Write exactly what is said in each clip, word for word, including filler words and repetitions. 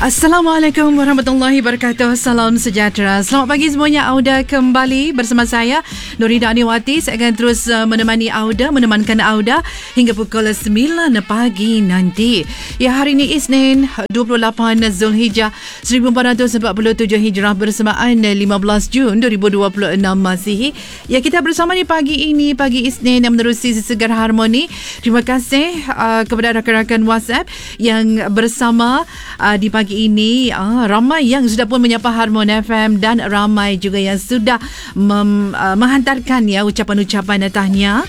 Assalamualaikum warahmatullahi wabarakatuh. Salam sejahtera. Selamat pagi semuanya. Auda kembali bersama saya Nurida Aniwati. Saya akan terus uh, menemani Auda, menemankan Auda hingga pukul sembilan pagi nanti. Ya, hari ini Isnin dua puluh lapan Zulhijjah seribu empat ratus empat puluh tujuh Hijrah bersamaan lima belas Jun dua ribu dua puluh enam Masihi. Ya, kita bersama di pagi ini, pagi Isnin yang menerusi Segar Harmoni. Terima kasih uh, kepada rakan-rakan WhatsApp yang bersama uh, di pagi ini. Ah, ramai yang sudah pun menyapa Harmon F M dan ramai juga yang sudah mem, uh, menghantarkan ya ucapan-ucapan tahniah.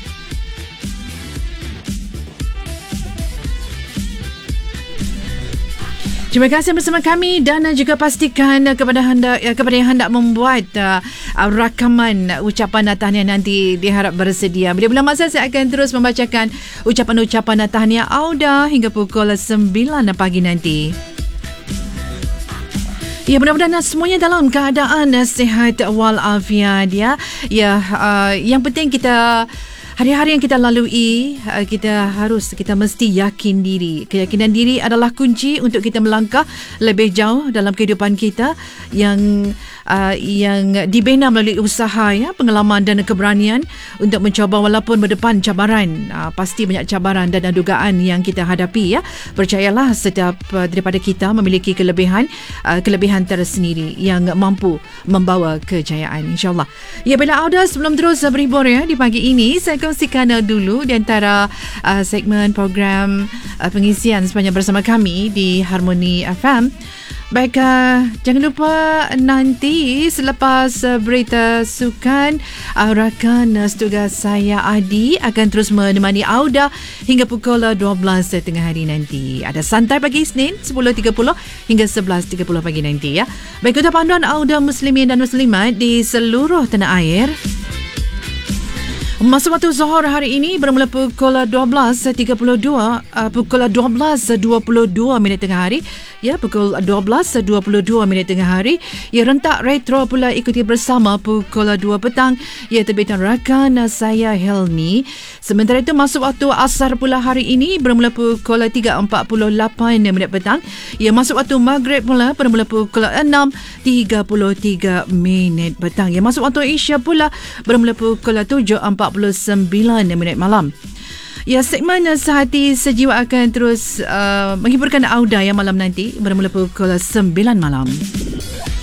Terima kasih bersama kami dan juga pastikan kepada anda, kepada yang hendak membuat uh, rakaman ucapan tahniah nanti diharap bersedia. Bila-bila masa saya akan terus membacakan ucapan-ucapan tahniah Auda hingga pukul sembilan pagi nanti. Ya, mudah-mudahan semuanya dalam keadaan sihat walafiat ya. Ya, uh, yang penting kita hari-hari yang kita lalui, uh, kita harus, kita mesti yakin diri. Keyakinan diri adalah kunci untuk kita melangkah lebih jauh dalam kehidupan kita yang uh, yang dibina melalui usaha ya, pengalaman dan keberanian untuk mencuba walaupun berdepan cabaran. Uh, pasti banyak cabaran dan dugaan yang kita hadapi ya. Percayalah setiap uh, daripada kita memiliki kelebihan uh, kelebihan tersendiri yang mampu membawa kejayaan, insya-Allah. Ya, bila Auda sebelum terus berhibur ya di pagi ini, saya kongsikan dulu di antara uh, segmen program uh, pengisian sepanjang bersama kami di Harmoni F M. Baik, uh, jangan lupa nanti selepas uh, berita sukan, uh, rakan uh, tugas saya Adi akan terus menemani Auda hingga pukul dua belas tengah hari nanti. Ada santai pagi Isnin sepuluh tiga puluh hingga sebelas tiga puluh pagi nanti ya. Baik, untuk panduan Auda Muslimin dan Muslimat di seluruh tanah air. Masa waktu Zuhur hari ini bermula pukul dua belas tiga puluh dua, uh, pukul dua belas dua puluh dua minit tengah hari. Ya, pukul dua belas dua puluh dua minit tengah hari. Ya, rentak retro pula ikuti bersama pukul dua petang. Ya, terbitan rakan saya Helmi. Sementara itu masuk waktu asar pula hari ini bermula pukul tiga empat puluh lapan minit petang. Ya, masuk waktu maghrib pula bermula pukul enam tiga puluh tiga minit petang. Ya, masuk waktu Isya pula bermula pukul tujuh empat puluh sembilan minit malam. Ya, segmen Sehati Sejiwa akan terus uh, menghiburkan Auda yang malam nanti bermula pukul sembilan malam.